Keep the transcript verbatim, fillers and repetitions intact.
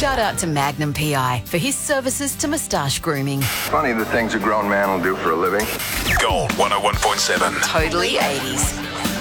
Shout out to Magnum P I for his services to moustache grooming. Funny the things a grown man will do for a living. Gold one oh one point seven. Totally eighties.